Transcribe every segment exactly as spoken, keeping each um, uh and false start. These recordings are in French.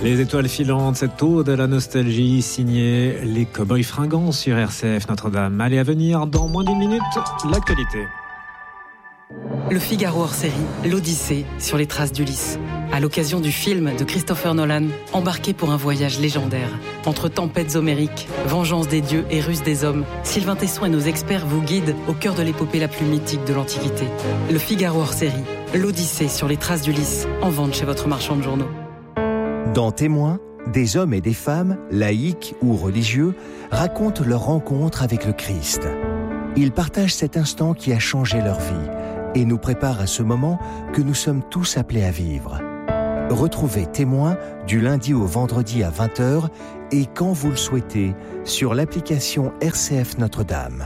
Les étoiles filantes, cette ode à la nostalgie, signée Les Cowboys Fringants sur R C F Notre-Dame. Allez, à venir, dans moins d'une minute, l'actualité. Le Figaro hors série, l'Odyssée, sur les traces d'Ulysse. À l'occasion du film de Christopher Nolan, embarqué pour un voyage légendaire. Entre tempêtes homériques, vengeance des dieux et ruse des hommes, Sylvain Tesson et nos experts vous guident au cœur de l'épopée la plus mythique de l'Antiquité. Le Figaro hors série, l'Odyssée sur les traces d'Ulysse, en vente chez votre marchand de journaux. Dans Témoins, des hommes et des femmes, laïcs ou religieux, racontent leur rencontre avec le Christ. Ils partagent cet instant qui a changé leur vie et nous prépare à ce moment que nous sommes tous appelés à vivre. Retrouvez Témoins du lundi au vendredi à vingt heures et quand vous le souhaitez sur l'application R C F Notre-Dame.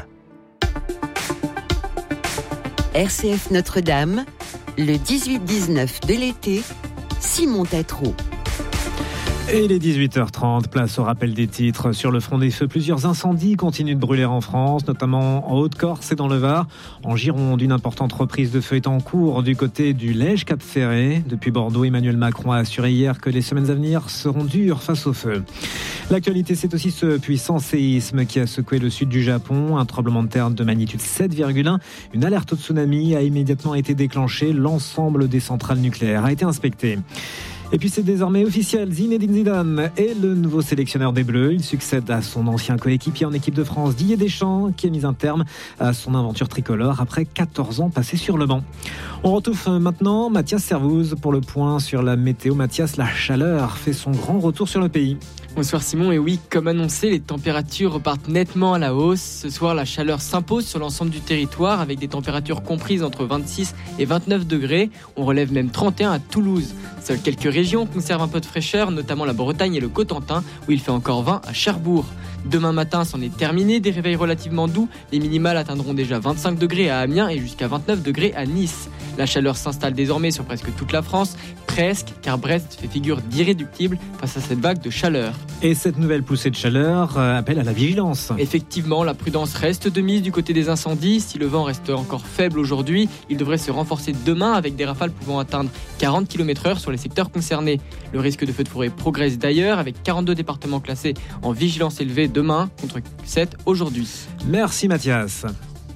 R C F Notre-Dame, le dix-huit dix-neuf de l'été, Simon Tétrault. Et il est dix-huit heures trente, place au rappel des titres. Sur le front des feux, plusieurs incendies continuent de brûler en France, notamment en Haute-Corse et dans le Var. En Gironde, une importante reprise de feu est en cours du côté du Lège-Cap-Ferré. Depuis Bordeaux, Emmanuel Macron a assuré hier que les semaines à venir seront dures face au feu. L'actualité, c'est aussi ce puissant séisme qui a secoué le sud du Japon. Un tremblement de terre de magnitude sept virgule un. Une alerte au tsunami a immédiatement été déclenchée. L'ensemble des centrales nucléaires a été inspecté. Et puis c'est désormais officiel, Zinedine Zidane est le nouveau sélectionneur des Bleus. Il succède à son ancien coéquipier en équipe de France, Didier Deschamps, qui a mis un terme à son aventure tricolore après quatorze ans passés sur le banc. On retrouve maintenant Mathias Servouz pour le point sur la météo. Mathias, la chaleur fait son grand retour sur le pays. Bonsoir Simon, et oui, comme annoncé, les températures repartent nettement à la hausse. Ce soir, la chaleur s'impose sur l'ensemble du territoire avec des températures comprises entre vingt-six et vingt-neuf degrés. On relève même trente et un à Toulouse. Seules quelques régions conservent un peu de fraîcheur, notamment la Bretagne et le Cotentin, où il fait encore vingt à Cherbourg. Demain matin, c'en est terminé, des réveils relativement doux. Les minimales atteindront déjà vingt-cinq degrés à Amiens et jusqu'à vingt-neuf degrés à Nice. La chaleur s'installe désormais sur presque toute la France, presque, car Brest fait figure d'irréductible face à cette vague de chaleur. Et cette nouvelle poussée de chaleur euh, appelle à la vigilance. Effectivement, la prudence reste de mise du côté des incendies. Si le vent reste encore faible aujourd'hui, il devrait se renforcer demain avec des rafales pouvant atteindre quarante kilomètres heure sur les secteurs concernés. Le risque de feu de forêt progresse d'ailleurs avec quarante-deux départements classés en vigilance élevée demain contre sept aujourd'hui. Merci Mathias.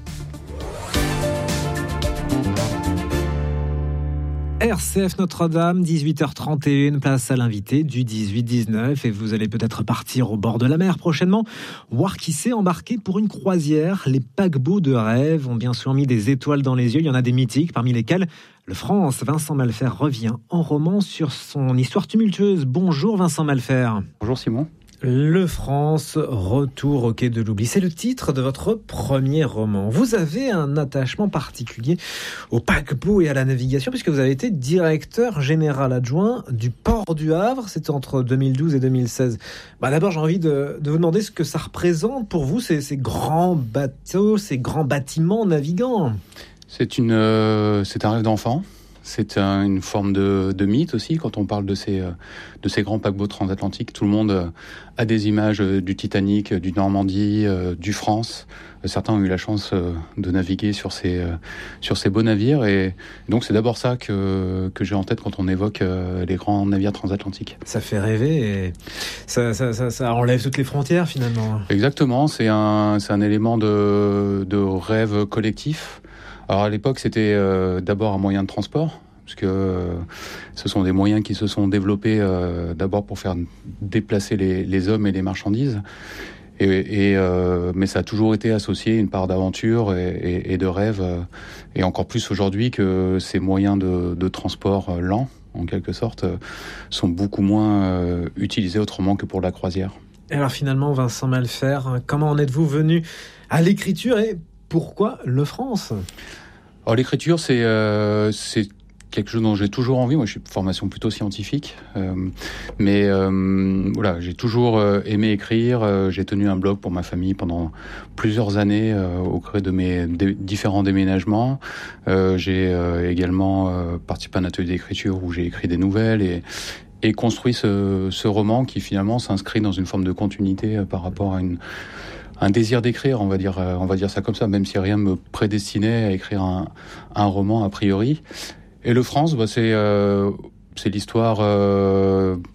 R C F Notre-Dame, dix-huit heures trente et une, place à l'invité du dix-huit dix-neuf. Et vous allez peut-être partir au bord de la mer prochainement, voir qui s'est embarqué pour une croisière. Les paquebots de rêve ont bien souvent mis des étoiles dans les yeux. Il y en a des mythiques, parmi lesquels le France. Vincent Malfer revient en roman sur son histoire tumultueuse. Bonjour Vincent Malfer. Bonjour Simon. Le France, retour au quai de l'oubli. C'est le titre de votre premier roman. Vous avez un attachement particulier au paquebot et à la navigation puisque vous avez été directeur général adjoint du port du Havre. C'était entre deux mille douze et deux mille seize. Bah d'abord, j'ai envie de, de vous demander ce que ça représente pour vous, ces, ces grands bateaux, ces grands bâtiments navigants. C'est, une, euh, c'est un rêve d'enfant. C'est un, une forme de, de mythe aussi, quand on parle de ces, de ces grands paquebots transatlantiques. Tout le monde a des images du Titanic, du Normandie, du France. Certains ont eu la chance de naviguer sur ces, sur ces beaux navires. Et donc, c'est d'abord ça que, que j'ai en tête quand on évoque les grands navires transatlantiques. Ça fait rêver et ça, ça, ça, ça enlève toutes les frontières, finalement. Exactement. C'est un, c'est un élément de, de rêve collectif. Alors à l'époque, c'était euh, d'abord un moyen de transport, parce que euh, ce sont des moyens qui se sont développés euh, d'abord pour faire déplacer les, les hommes et les marchandises. Et, et, euh, mais ça a toujours été associé à une part d'aventure et, et, et de rêve, euh, et encore plus aujourd'hui que ces moyens de, de transport euh, lents, en quelque sorte, euh, sont beaucoup moins euh, utilisés autrement que pour la croisière. Et alors finalement, Vincent Malfer, comment en êtes-vous venu à l'écriture et pourquoi le France ? Alors l'écriture, c'est, euh, c'est quelque chose dont j'ai toujours envie. Moi, je suis de formation plutôt scientifique, euh, mais euh, voilà, j'ai toujours euh, aimé écrire. Euh, j'ai tenu un blog pour ma famille pendant plusieurs années euh, au gré de mes dé- différents déménagements. Euh, j'ai euh, également euh, participé à un atelier d'écriture où j'ai écrit des nouvelles et et construit ce, ce roman qui finalement s'inscrit dans une forme de continuité euh, par rapport à une un désir d'écrire, on va dire, on va dire ça comme ça, même si rien me prédestinait à écrire un, un roman a priori. Et le France, bah, c'est, euh, c'est l'histoire euh,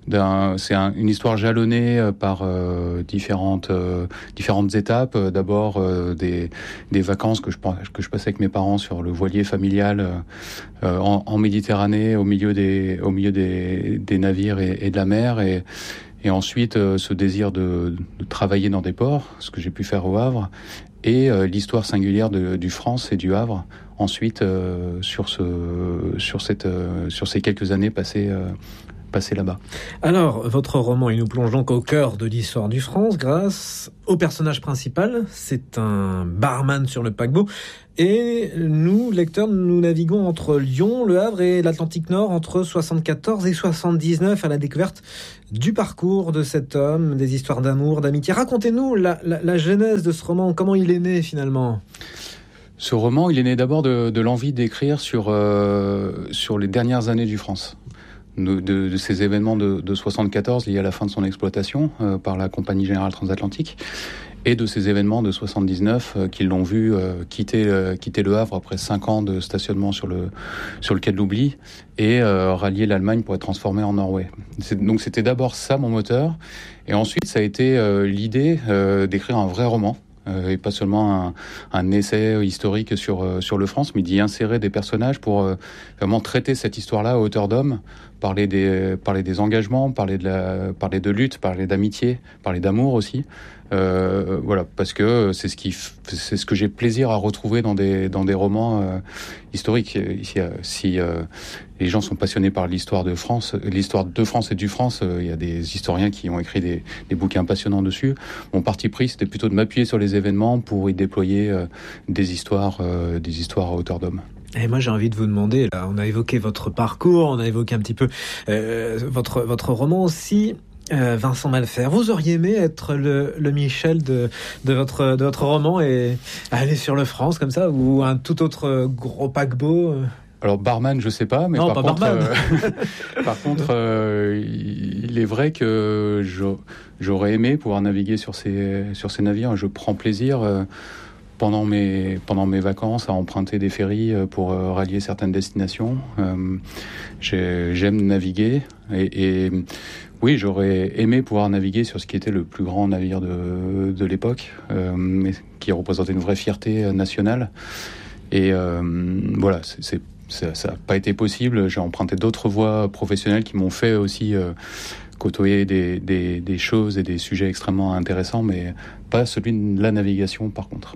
d'un, c'est un, une histoire jalonnée par euh, différentes euh, différentes étapes. D'abord euh, des des vacances que je que je passais avec mes parents sur le voilier familial euh, en, en Méditerranée, au milieu des au milieu des des navires et, et de la mer, et et ensuite euh, ce désir de, de travailler dans des ports, ce que j'ai pu faire au Havre, et euh, l'histoire singulière de, du France et du Havre. Ensuite, euh, sur ce sur cette euh, sur ces quelques années passées. Euh, passé là-bas. Alors, votre roman, il nous plonge donc au cœur de l'histoire du France grâce au personnage principal. C'est un barman sur le paquebot. Et nous, lecteurs, nous naviguons entre Lyon, Le Havre et l'Atlantique Nord entre soixante-quatorze et soixante-dix-neuf à la découverte du parcours de cet homme, des histoires d'amour, d'amitié. Racontez-nous la, la, la genèse de ce roman, comment il est né finalement. Ce roman, il est né d'abord de, de l'envie d'écrire sur, euh, sur les dernières années du France. De, de, de ces événements de, de soixante-quatorze liés à la fin de son exploitation euh, par la Compagnie Générale Transatlantique, et de ces événements de soixante-dix-neuf euh, qui l'ont vu euh, quitter, euh, quitter Le Havre après cinq ans de stationnement sur le, sur le quai de l'Oubli et euh, rallier l'Allemagne pour être transformé en Norway. C'est, donc c'était d'abord ça mon moteur, et ensuite ça a été euh, l'idée euh, d'écrire un vrai roman. Euh, et pas seulement un, un essai historique sur, euh, sur le France, mais d'y insérer des personnages pour euh, vraiment traiter cette histoire-là à hauteur d'homme, parler des, parler des engagements, parler de, la, parler de lutte, parler d'amitié, parler d'amour aussi. Euh, voilà, parce que c'est ce qui, c'est ce que j'ai plaisir à retrouver dans des dans des romans euh, historiques. Ici, si euh, les gens sont passionnés par l'histoire de France, l'histoire de France et du France, il euh, y a des historiens qui ont écrit des, des bouquins passionnants dessus. Mon parti pris, c'était plutôt de m'appuyer sur les événements pour y déployer euh, des histoires, euh, des histoires à hauteur d'homme. Et moi, j'ai envie de vous demander, là, on a évoqué votre parcours, on a évoqué un petit peu euh, votre votre roman aussi. Euh, Vincent Malfer, vous auriez aimé être le, le Michel de, de, votre, de votre roman et aller sur le France comme ça, ou un tout autre gros paquebot? Alors barman, je sais pas, mais non, par, pas contre, euh, par contre, euh, il est vrai que j'aurais aimé pouvoir naviguer sur ces sur ces navires. Je prends plaisir euh, pendant mes pendant mes vacances à emprunter des ferries pour euh, rallier certaines destinations. Euh, j'aime naviguer et, et oui, j'aurais aimé pouvoir naviguer sur ce qui était le plus grand navire de, de l'époque, euh, qui représentait une vraie fierté nationale. Et euh, voilà, c'est, c'est, ça n'a pas été possible. J'ai emprunté d'autres voies professionnelles qui m'ont fait aussi euh, côtoyer des, des, des choses et des sujets extrêmement intéressants, mais pas celui de la navigation par contre.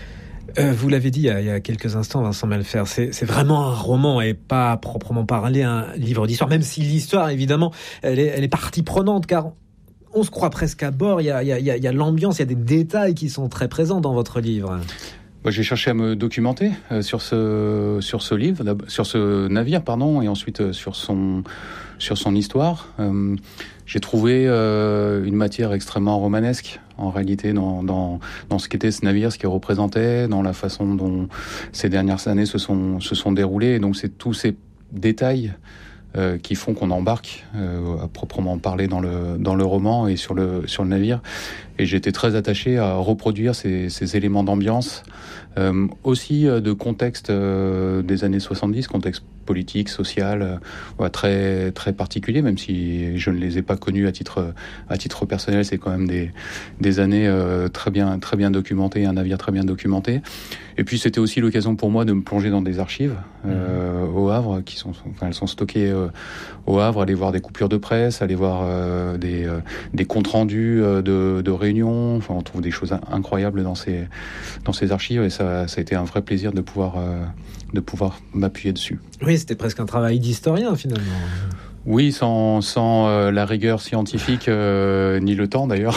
Euh, vous l'avez dit il y, a, il y a quelques instants, Vincent Malfer, c'est, c'est vraiment un roman et pas proprement parler un livre d'histoire, même si l'histoire, évidemment, elle est, elle est partie prenante, car on se croit presque à bord, il y a, il y a, il y a l'ambiance, il y a des détails qui sont très présents dans votre livre. Moi, j'ai cherché à me documenter euh, sur ce sur ce livre, sur ce navire, pardon, et ensuite euh, sur son sur son histoire. Euh, j'ai trouvé euh, une matière extrêmement romanesque en réalité dans dans dans ce qu'était ce navire, ce qu'il représentait, dans la façon dont ces dernières années se sont se sont déroulées. Et donc c'est tous ces détails Euh, qui font qu'on embarque euh, à proprement parler dans le dans le roman et sur le sur le navire. Et j'étais très attaché à reproduire ces, ces éléments d'ambiance, euh, aussi euh, de contexte euh, des années soixante-dix, contexte politique, social, euh, ouais, très très particulier, même si je ne les ai pas connus à titre à titre personnel. C'est quand même des des années euh, très bien très bien documentées, un navire très bien documenté. Et puis c'était aussi l'occasion pour moi de me plonger dans des archives euh, mmh. au Havre, qui sont enfin, elles sont stockées euh, au Havre, aller voir des coupures de presse, aller voir euh, des euh, des comptes rendus euh, de de réunions. Enfin, on trouve des choses incroyables dans ces dans ces archives, et ça ça a été un vrai plaisir de pouvoir euh, de pouvoir m'appuyer dessus. Oui, c'était presque un travail d'historien finalement. Oui, sans, sans euh, la rigueur scientifique, euh, ni le temps d'ailleurs,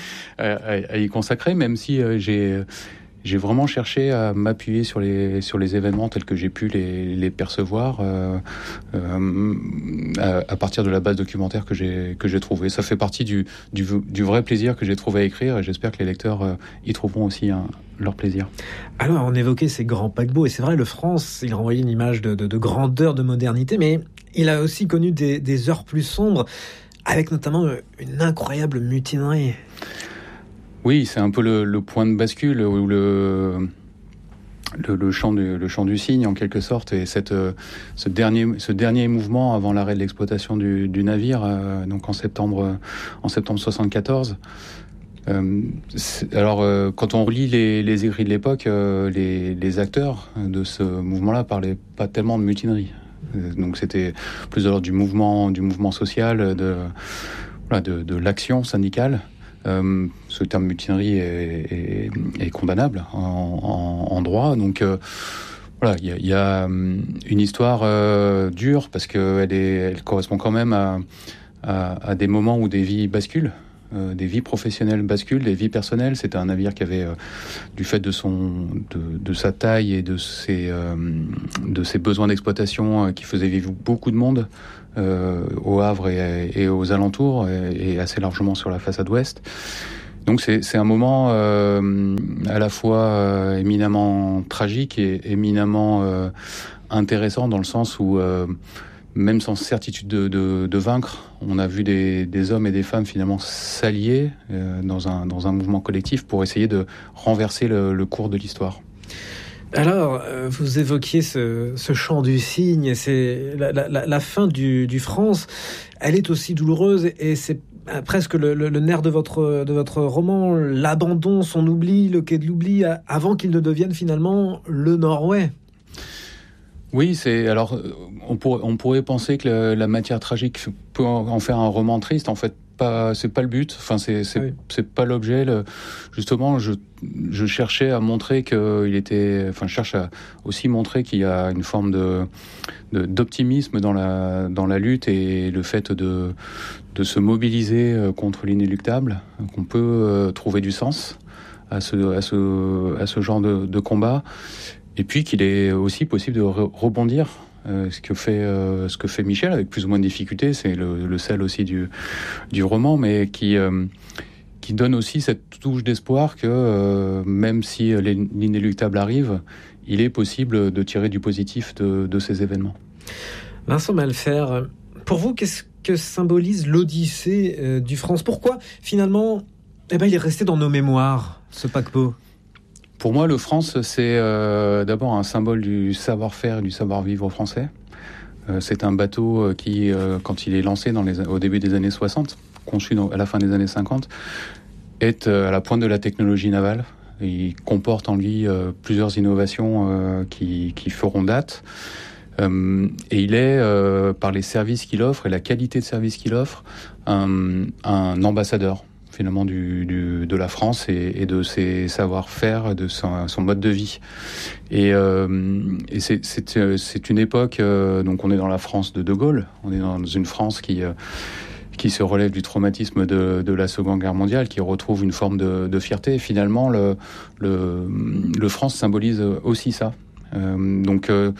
à, à y consacrer, même si euh, j'ai, j'ai vraiment cherché à m'appuyer sur les, sur les événements tels que j'ai pu les, les percevoir euh, euh, à, à partir de la base documentaire que j'ai, que j'ai trouvée. Ça fait partie du, du, du vrai plaisir que j'ai trouvé à écrire, et j'espère que les lecteurs euh, y trouveront aussi un, leur plaisir. Alors, on évoquait ces grands paquebots, et c'est vrai, le France, il renvoyait une image de, de, de grandeur, de modernité, mais il a aussi connu des, des heures plus sombres, avec notamment une incroyable mutinerie. Oui, c'est un peu le, le point de bascule où le, le, le chant du le chant du cygne en quelque sorte, et cette euh, ce dernier ce dernier mouvement avant l'arrêt de l'exploitation du, du navire, euh, donc en septembre en septembre soixante-quatorze. Euh, alors, euh, quand on relit les, les écrits de l'époque, euh, les, les acteurs de ce mouvement-là parlaient pas tellement de mutinerie. Euh, donc, c'était plus de l'ordre du mouvement, du mouvement social, de, voilà, de, de l'action syndicale. Euh, ce terme mutinerie est, est, est condamnable en, en, en droit. Donc, euh, voilà, il y a, y a une histoire euh, dure parce qu'elle elle correspond quand même à, à, à des moments où des vies basculent. Euh, des vies professionnelles basculent, des vies personnelles. C'était un navire qui avait, euh, du fait de son, de, de sa taille et de ses, euh, de ses besoins d'exploitation, euh, qui faisait vivre beaucoup de monde euh, au Havre et, et aux alentours, et, et assez largement sur la façade ouest. Donc c'est, c'est un moment euh, à la fois euh, éminemment tragique et éminemment euh, intéressant dans le sens où euh, même sans certitude de, de, de vaincre, on a vu des, des hommes et des femmes finalement s'allier euh, dans, un, dans un mouvement collectif pour essayer de renverser le, le cours de l'histoire. Alors, euh, vous évoquiez ce, ce chant du cygne, c'est la, la, la fin du, du France, elle est aussi douloureuse et c'est presque le, le, le nerf de votre, de votre roman, l'abandon, son oubli, le quai de l'oubli, avant qu'il ne devienne finalement le Nord-Ouest. Oui, c'est alors on pourrait on pourrait penser que la, la matière tragique peut en faire un roman triste. En fait, pas c'est pas le but. Enfin, c'est c'est oui. c'est pas l'objet. Le, justement, je je cherchais à montrer que il était. Enfin, je cherche à aussi montrer qu'il y a une forme de, de d'optimisme dans la dans la lutte et le fait de de se mobiliser contre l'inéluctable, qu'on peut euh, trouver du sens à ce à ce à ce genre de, de combat. Et puis qu'il est aussi possible de re- rebondir, euh, ce que fait euh, ce que fait Michel avec plus ou moins de difficulté, c'est le, le sel aussi du du roman, mais qui euh, qui donne aussi cette touche d'espoir que euh, même si l'inéluctable arrive, il est possible de tirer du positif de, de ces événements. Vincent Malfer, pour vous, qu'est-ce que symbolise l'Odyssée euh, du France ? Pourquoi finalement, eh ben, il est resté dans nos mémoires, ce paquebot ? Pour moi, le France, c'est euh, d'abord un symbole du savoir-faire et du savoir-vivre français. Euh, c'est un bateau qui, euh, quand il est lancé dans les, au début des années soixante, conçu dans, à la fin des années cinquante, est euh, à la pointe de la technologie navale. Il comporte en lui euh, plusieurs innovations euh, qui, qui feront date. Euh, et il est, euh, par les services qu'il offre et la qualité de service qu'il offre, un, un ambassadeur finalement du, du, de la France et, et de ses savoir-faire, de son, son mode de vie. Et, euh, et c'est, c'est, c'est une époque, euh, donc on est dans la France de De Gaulle, on est dans une France qui, euh, qui se relève du traumatisme de, de la Seconde Guerre mondiale, qui retrouve une forme de, de fierté. Et finalement, le, le, le France symbolise aussi ça. Euh, donc, euh,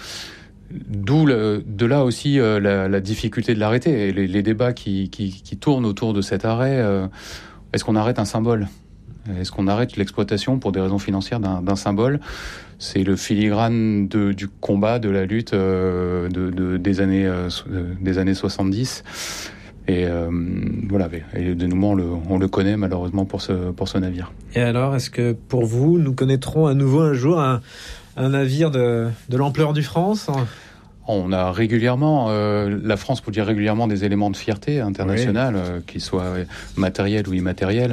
d'où le, de là aussi euh, la, la difficulté de l'arrêter et les, les débats qui, qui, qui tournent autour de cet arrêt. Euh, Est-ce qu'on arrête un symbole ? Est-ce qu'on arrête l'exploitation pour des raisons financières d'un, d'un symbole ? C'est le filigrane de, du combat, de la lutte euh, de, de, des, années, euh, des années soixante-dix. Et euh, voilà, et le dénouement, on le, on le connaît malheureusement pour ce, pour ce navire. Et alors, est-ce que pour vous, nous connaîtrons à nouveau un jour un, un navire de, de l'ampleur du France ? On a régulièrement, euh, la France produit régulièrement des éléments de fierté internationale, oui. euh, qu'ils soient matériels ou immatériels.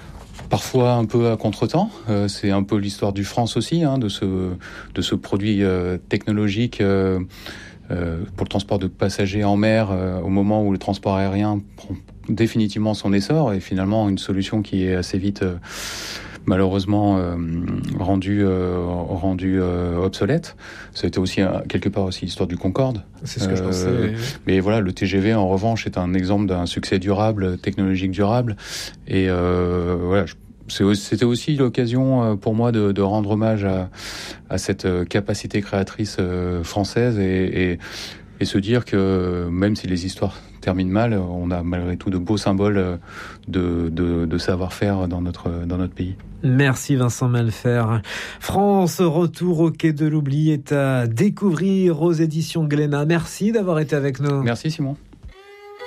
Parfois un peu à contretemps. Euh, c'est un peu l'histoire du France aussi, hein, de ce de ce produit euh, technologique euh, euh, pour le transport de passagers en mer, euh, au moment où le transport aérien prend définitivement son essor, et finalement une solution qui est assez vite euh, malheureusement euh, rendu euh, rendu euh, obsolète. Ça a été aussi euh, quelque part aussi l'histoire du Concorde. C'est ce que euh, je pensais. Oui. Mais voilà, le T G V en revanche est un exemple d'un succès durable, technologique durable. Et euh, voilà, c'est, c'était aussi l'occasion pour moi de, de rendre hommage à, à cette capacité créatrice française et, et, et se dire que même si les histoires termine mal, on a malgré tout de beaux symboles de, de, de savoir-faire dans notre, dans notre pays. Merci Vincent Malfer. France, retour au quai de l'oubli est à découvrir aux éditions Glénat. Merci d'avoir été avec nous. Merci Simon.